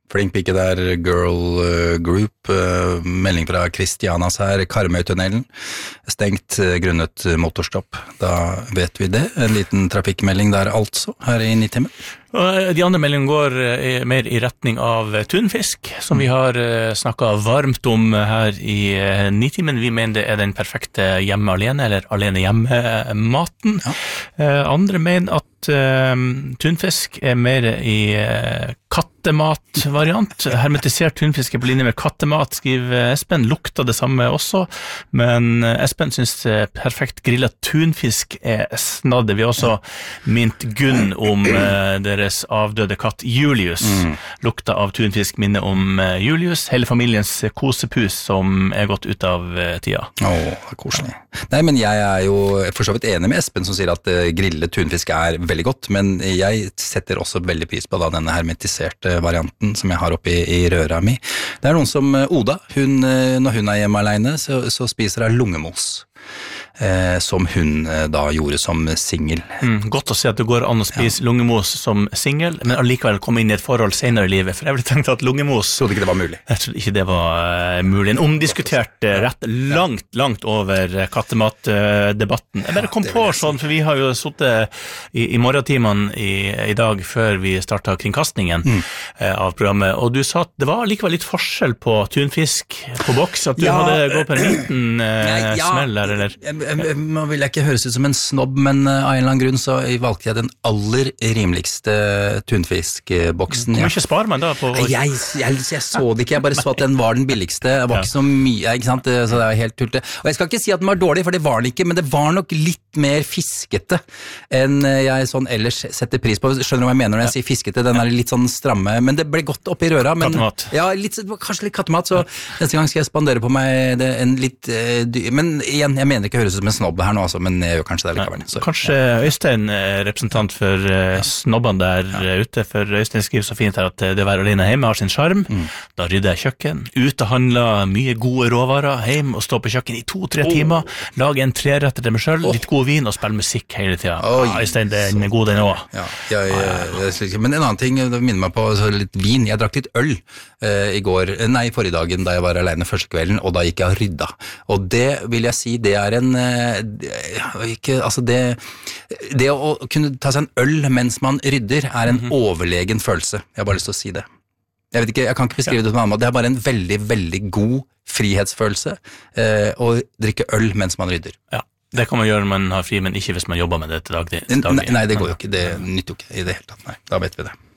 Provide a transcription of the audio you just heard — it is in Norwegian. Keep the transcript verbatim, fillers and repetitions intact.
Flink pike der, girl uh, group, uh, melding fra Kristianas her, Karmøytunnelen, stengt uh, grunnet motorstopp. Da vet vi det, en liten trafikkmelding der altså, her i Nitimen. De andre meldingene går uh, mer i retning av tunfisk, som vi har uh, snakket varmt om her i uh, Nitimen. Vi mener det er den perfekte hjemme alene, eller alene hjemme-maten. Ja. Uh, andre mener at uh, tunfisk er mer i uh, kattematvariant. Hermetisert tunfisk er på linje med kattemat, skriver Espen. Lukta det samme også, men Espen synes perfekt grillet tunfisk er snadde. Vi har også mint Gunn om uh, deres avdøde katt Julius. Mm. Lukta av tunfisk minner om uh, Julius, hele familiens kosepus som er gått ut av uh, tida. Åh, koselig. Nei, men jeg er jo for så vidt enig med Espen som sier at uh, grillet tunfisk er veldig godt, men jeg setter også veldig pris på da, denne hermetiserte varianten som jeg har oppe i, i røra mi. Det er noen som Oda, hun, når hun er hjemme alene, så, så spiser hun lungemos. Eh, som hun eh, da gjorde som singel. Mm, godt å se at det går an å spise ja. lungemos som singel, men allikevel komme inn i et forhold senere i livet, for jeg ville tenkt at lungemos... Trodde ikke det var mulig. Jeg trodde ikke det var uh, mulig. En omdiskutert uh, rett langt, langt over uh, kattematdebatten. Uh, jeg bare kom ja, på sånn, for vi har jo suttet i, i morgentimene i, i dag før vi startet kringkastningen mm. uh, av programmet, og du sa at det var likevel litt forskjell på tunfisk på boks, at du ja, hadde gått på en liten uh, ja, smell der, eller? Nå vil jeg ikke høres ut som en snobb, men av en eller annen grunn så valgte jeg den aller rimeligste tunfiskboksen. Hvor mye sparer man da på? Jeg, jeg, jeg så det ikke, jeg bare så at den var den billigste. Det var ikke så mye, ikke sant? Så det er helt tulte. Og jeg skal ikke si at den var dårlig, for det var den ikke, men det var nok litt mer fiskete enn jeg sånn ellers setter pris på. Skjønner du hva jeg mener når jeg sier fiskete? Den er litt sånn stramme, men det ble godt oppi røra. Men, kattemat. Ja, litt, kanskje litt kattemat, så neste gang skal jeg spandere på meg det, en litt uh, dyr. Men igjen, jeg mener ikke høres ut som en snobb her nå, altså, men jeg gjør kanskje det likevel. Så, kanskje ja. Øystein, representant for uh, snobbene der ja. ute, for Øystein skriver så fint her at det å være alene hjemme har sin charm. Mm. Da rydder jeg kjøkken, ut og handler mye gode råvarer, hjem og stå på kjøkken i to-tre oh. timer, lage en treretter til meg selv, oh. litt god vin og spille musikk hele tiden. Oh, ja, Øystein, den er god den også. Ja, ja, ja, ja, ja. Men en annen ting, det minner meg på så litt vin. Jeg drakk litt øl uh, i går, nei, forrige dagen da jeg var alene første kvelden, og da gikk jeg og rydda. Og det vil jeg si, det er en Ikke, altså det, det å kunne ta seg en øl mens man rydder er en mm-hmm. overlegen følelse. Jeg har bare lyst til å si det. Jeg vet ikke, jeg kan ikke beskrive det på en annen måte. Det er bare en veldig, veldig god frihetsfølelse eh, å drikke øl mens man rydder. Ja, det kan man gjøre når man har fri, men ikke hvis man jobber med det til daglig. Nei, nei, det går jo ikke. Det nytter jo ikke i det hele tatt. Nei, da vet vi det.